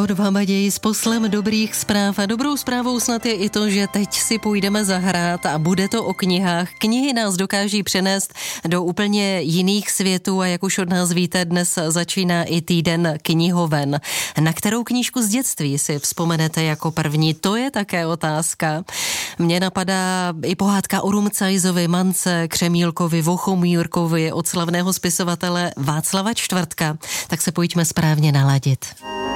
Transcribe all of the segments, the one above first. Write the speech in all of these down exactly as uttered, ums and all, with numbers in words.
Od vám naději s poslem dobrých zpráv a dobrou zprávou snad je i to, že teď si půjdeme zahrát a bude to o knihách. Knihy nás dokáží přenést do úplně jiných světů a jak už od nás víte, dnes začíná i týden knihoven. Na kterou knížku z dětství si vzpomenete jako první? To je také otázka. Mně napadá i pohádka o Rumcajzovi, Mance, Křemílkovi, Vochomírkovi od slavného spisovatele Václava Čtvrtka. Tak se pojďme správně naladit.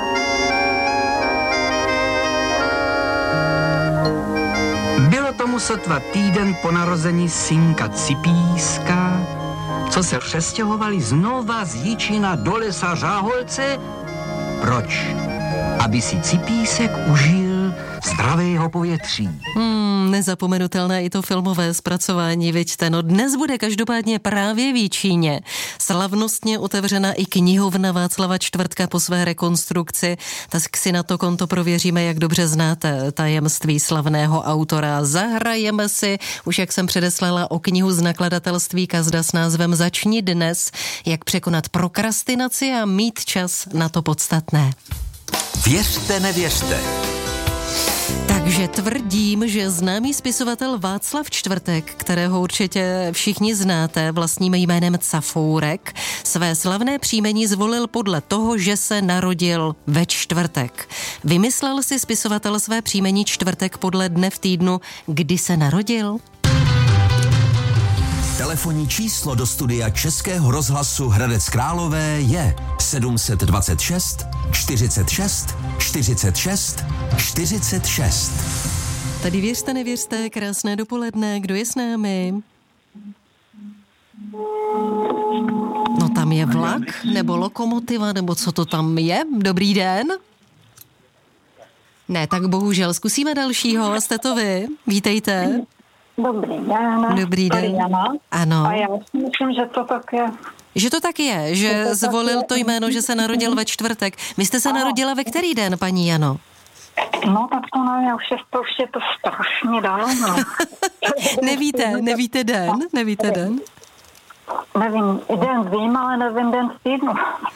Bylo tomu sotva týden po narození synka Cipíska, co se přestěhovali znova z Jičína do lesa Řáholce. Proč? Aby si Cipísek užil zdravého povětří. Hmm, nezapomenutelné i to filmové zpracování, viďte. No dnes bude každopádně právě v Jičíně slavnostně otevřena i knihovna Václava Čtvrtka po své rekonstrukci. Tak si na to konto prověříme, jak dobře znáte tajemství slavného autora. Zahrajeme si, už jak jsem předeslala, o knihu z nakladatelství Kazda s názvem Začni dnes, jak překonat prokrastinaci a mít čas na to podstatné. Věřte, nevěřte. Takže tvrdím, že známý spisovatel Václav Čtvrtek, kterého určitě všichni znáte vlastním jménem Cafourek, své slavné příjmení zvolil podle toho, že se narodil ve čtvrtek. Vymyslel si spisovatel své příjmení Čtvrtek podle dne v týdnu, kdy se narodil? Telefonní číslo do studia Českého rozhlasu Hradec Králové je sedm set dvacet šest čtyřicet šest čtyřicet šest čtyřicet šest. Tady věřte, nevěřte, krásné dopoledne, kdo je s námi? No tam je vlak, nebo lokomotiva, nebo co to tam je? Dobrý den? Ne, tak bohužel, zkusíme dalšího, jste to vy, vítejte. Dobrý den. Dobrý den. Ano. A já si myslím, že to tak je. Že to tak je, že to zvolil je. to jméno, že se narodil ve čtvrtek. Vy jste se Ano. narodila ve který den, paní Jano? No tak to nevím, už je to, už je to strašně dávno. Nevíte, nevíte den? Nevíte den? Nevím, den vím, ale nevím den v týdnu.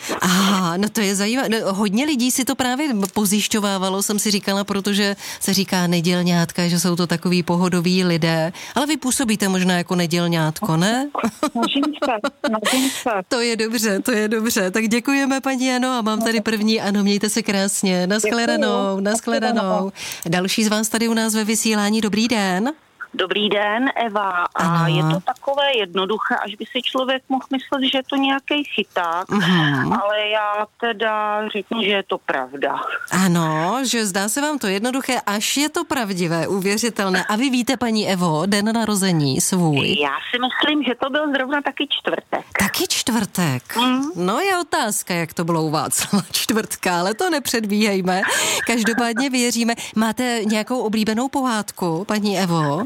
Aha, no to je zajímavé. No, hodně lidí si to právě pozjišťovávalo, jsem si říkala, protože se říká nedělňátka, že jsou to takový pohodoví lidé. Ale vy působíte možná jako nedělňátko, ne? Snažím se, snažím se. To je dobře, to je dobře. Tak děkujeme, paní Jano, a mám tady první. Ano, mějte se krásně. Naschledanou, naschledanou. Další z vás tady u nás ve vysílání. Dobrý den. Dobrý den, Eva. A Ano. je to takové jednoduché, až by si člověk mohl myslet, že je to nějaký chyták, Mhm. ale já teda řeknu, že je to pravda. Ano, že zdá se vám to jednoduché, až je to pravdivé, uvěřitelné. A vy víte, paní Evo, den narození svůj? Já si myslím, že to byl zrovna taky čtvrtek. Taky čtvrtek. Mm. No je otázka, jak to bylo u Václava Čtvrtka, ale to nepředbíhejme. Každopádně věříme. Máte nějakou oblíbenou pohádku, paní Evo?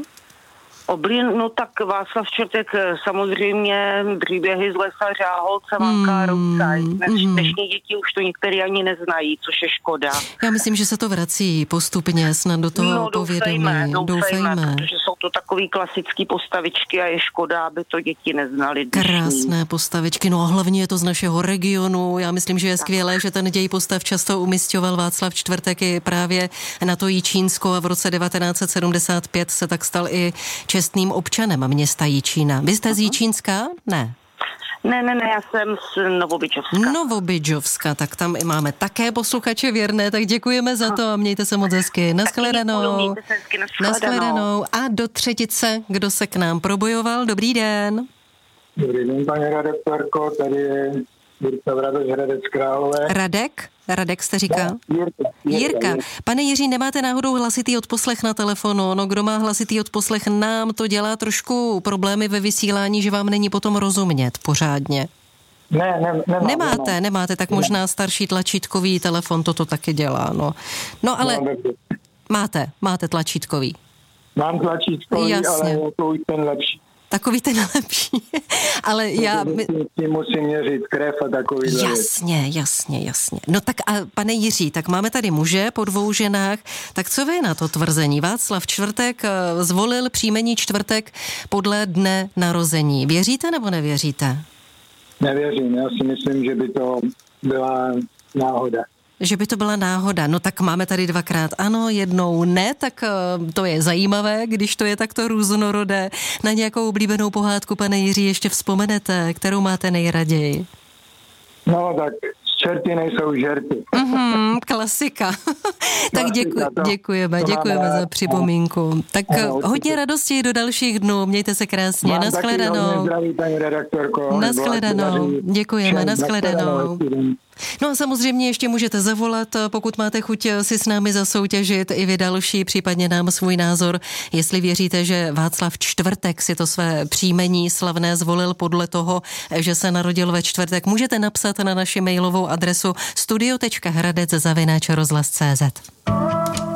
Oblín, no tak Václav Čtvrtek samozřejmě příběhy z lesa Řáholce, Manka, Rumcajz. mm. Dnešní děti už to některý ani neznají, což je škoda. Já myslím, že se to vrací postupně snad do toho No povědomí. doufejme, doufejme, Doufejme. protože jsou to takový klasický postavičky a je škoda, aby to děti neznali. dnešní. Krásné postavičky, no a hlavně je to z našeho regionu. Já myslím, že je skvělé, že ten děj postav často umisťoval Václav Čtvrtek i právě na to Jičínsko a v roce devatenáct set sedmdesát pět se tak stal i čestným občanem města Jičína. Vy jste z Jičínska? Ne. Ne, ne, ne, já jsem z Novobydžovska. Novobydžovska, tak tam i máme také posluchače věrné, tak děkujeme za to a mějte se moc hezky. Naschledanou. Mějte se hezky, nashledanou. Naschledanou. A do třetice, kdo se k nám probojoval? Dobrý den. Dobrý den, paní redaktorko, tady je Jirka Vrabec, Hradec Králové. Radek? Radek jste říkal? Jirka. Jirka. Pane Jiří, nemáte náhodou hlasitý odposlech na telefonu? No, kdo má hlasitý odposlech, nám to dělá trošku problémy ve vysílání, že vám není potom rozumět pořádně. Ne, ne, nemám. Nemáte, nemám. nemáte, tak možná starší tlačítkový telefon toto taky dělá, no. No ale No, dobře. máte, máte tlačítkový. Mám tlačítkový, Jasně. ale je to už ten lepší. Takový ten lepší. Ale já... Protože si musím měřit krev a takový věc. Jasně, jasně, jasně. No tak a pane Jiří, tak máme tady muže po dvou ženách, tak co vy na to tvrzení? Václav Čtvrtek eh, zvolil příjmení Čtvrtek podle dne narození. Věříte nebo nevěříte? Nevěřím, já si myslím, že by to byla náhoda. Že by to byla náhoda. No tak máme tady dvakrát ano, jednou ne, tak uh, to je zajímavé, když to je takto různorodé. Na nějakou oblíbenou pohádku, pane Jiří, ještě vzpomenete, kterou máte nejraději? No tak čerty nejsou žerty. Mm-hmm, klasika. Tak děku, děkujeme, děkujeme za připomínku. Tak ano, hodně radosti do dalších dnů, mějte se krásně, Mám nashledanou. Zdraví, paní redaktorko. Nashledanou, děkujeme, nashledanou. nashledanou. No a samozřejmě ještě můžete zavolat, pokud máte chuť si s námi zasoutěžit i vy další, případně nám svůj názor, jestli věříte, že Václav Čtvrtek si to své příjmení slavné zvolil podle toho, že se narodil ve čtvrtek. Můžete napsat na naši mailovou adresu studio tečka hradec zavináč rozhlas tečka cé zet.